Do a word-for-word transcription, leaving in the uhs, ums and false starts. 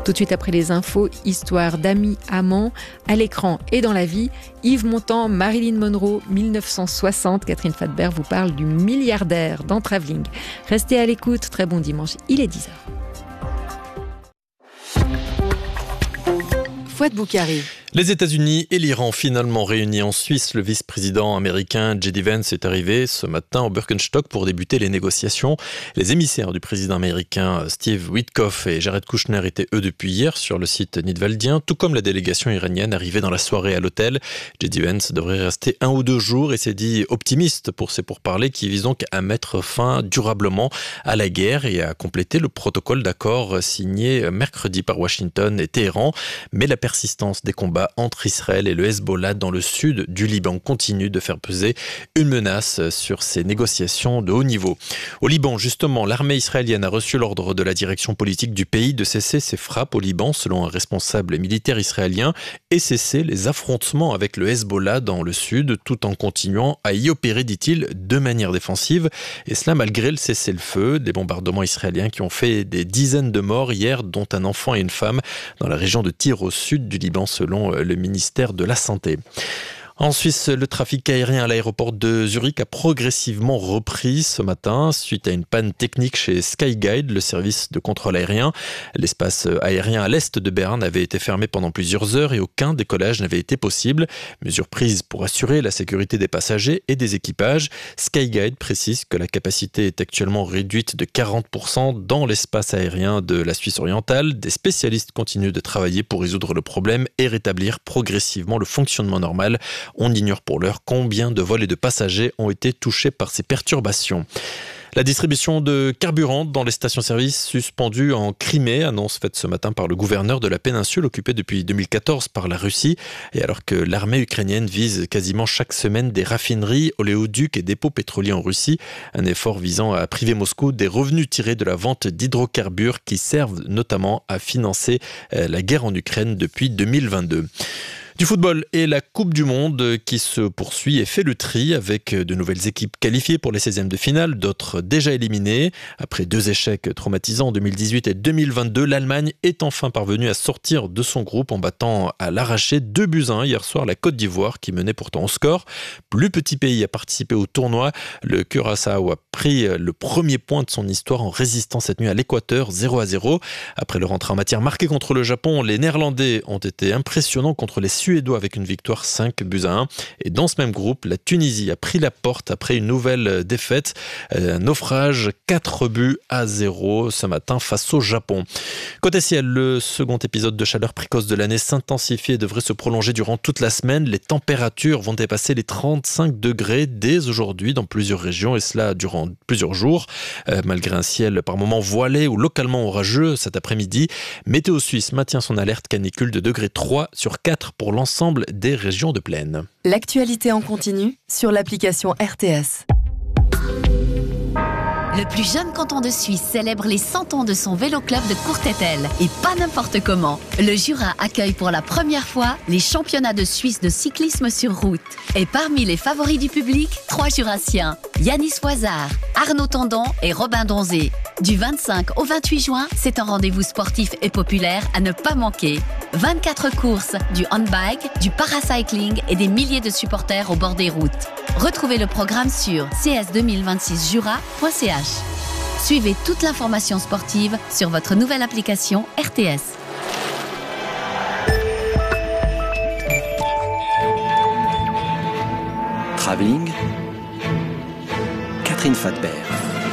Tout de suite après les infos, histoire d'amis, amants, à l'écran et dans la vie. Yves Montand, Marilyn Monroe, dix-neuf cent soixante. Catherine Fatbert vous parle du milliardaire dans Travelling. Restez à l'écoute, très bon dimanche, il est dix heures. Fouad Boukari. Les États-Unis et l'Iran finalement réunis en Suisse. Le vice-président américain J D Vance est arrivé ce matin au Birkenstock pour débuter les négociations. Les émissaires du président américain Steve Witkoff et Jared Kushner étaient eux depuis hier sur le site nidwaldien, tout comme la délégation iranienne arrivée dans la soirée à l'hôtel. J D Vance devrait rester un ou deux jours et s'est dit optimiste pour ces pourparlers qui visent donc à mettre fin durablement à la guerre et à compléter le protocole d'accord signé mercredi par Washington et Téhéran. Mais la persistance des combats entre Israël et le Hezbollah dans le sud du Liban continue de faire peser une menace sur ces négociations de haut niveau. Au Liban, justement, l'armée israélienne a reçu l'ordre de la direction politique du pays de cesser ses frappes au Liban, selon un responsable militaire israélien, et cesser les affrontements avec le Hezbollah dans le sud, tout en continuant à y opérer, dit-il, de manière défensive. Et cela malgré le cessez-le-feu, des bombardements israéliens qui ont fait des dizaines de morts hier, dont un enfant et une femme, dans la région de Tyr au sud du Liban, selon le ministère de la Santé. En Suisse, le trafic aérien à l'aéroport de Zurich a progressivement repris ce matin suite à une panne technique chez Skyguide, le service de contrôle aérien. L'espace aérien à l'est de Berne avait été fermé pendant plusieurs heures et aucun décollage n'avait été possible. Mesure prise pour assurer la sécurité des passagers et des équipages. Skyguide précise que la capacité est actuellement réduite de quarante pour cent dans l'espace aérien de la Suisse orientale. Des spécialistes continuent de travailler pour résoudre le problème et rétablir progressivement le fonctionnement normal. On ignore pour l'heure combien de vols et de passagers ont été touchés par ces perturbations. La distribution de carburant dans les stations-service suspendues en Crimée, annonce faite ce matin par le gouverneur de la péninsule occupée depuis deux mille quatorze par la Russie. Et alors que l'armée ukrainienne vise quasiment chaque semaine des raffineries, oléoducs et dépôts pétroliers en Russie, un effort visant à priver Moscou des revenus tirés de la vente d'hydrocarbures qui servent notamment à financer la guerre en Ukraine depuis deux mille vingt-deux. Du football et la Coupe du Monde qui se poursuit et fait le tri avec de nouvelles équipes qualifiées pour les seizièmes de finale, d'autres déjà éliminées. Après deux échecs traumatisants en deux mille dix-huit et deux mille vingt-deux, l'Allemagne est enfin parvenue à sortir de son groupe en battant à l'arraché deux buts à un hier soir la Côte d'Ivoire qui menait pourtant au score. Plus petit pays à participer au tournoi, le Curaçao a pris le premier point de son histoire en résistant cette nuit à l'Équateur zéro à zéro. Après leur entrée en matière marquée contre le Japon, les Néerlandais ont été impressionnants contre les Suédois avec une victoire cinq buts à un. Et dans ce même groupe, la Tunisie a pris la porte après une nouvelle défaite. Un naufrage, quatre buts à zéro ce matin face au Japon. Côté ciel, le second épisode de chaleur précoce de l'année s'intensifie et devrait se prolonger durant toute la semaine. Les températures vont dépasser les trente-cinq degrés dès aujourd'hui dans plusieurs régions et cela durant plusieurs jours. Euh, malgré un ciel par moments voilé ou localement orageux cet après-midi, Météo Suisse maintient son alerte canicule de degré trois sur quatre pour l'ensemble des régions de plaine. L'actualité en continu sur l'application R T S. Le plus jeune canton de Suisse célèbre les cent ans de son vélo-club de Courtétel. Et pas n'importe comment. Le Jura accueille pour la première fois les championnats de Suisse de cyclisme sur route. Et parmi les favoris du public, trois Jurassiens. Yanis Voisard, Arnaud Tendon et Robin Donzé. Du vingt-cinq au vingt-huit juin, c'est un rendez-vous sportif et populaire à ne pas manquer. vingt-quatre courses, du handbike, du paracycling et des milliers de supporters au bord des routes. Retrouvez le programme sur c s deux mille vingt-six jura point c h. Suivez toute l'information sportive sur votre nouvelle application R T S. Travelling, Catherine Fatbert.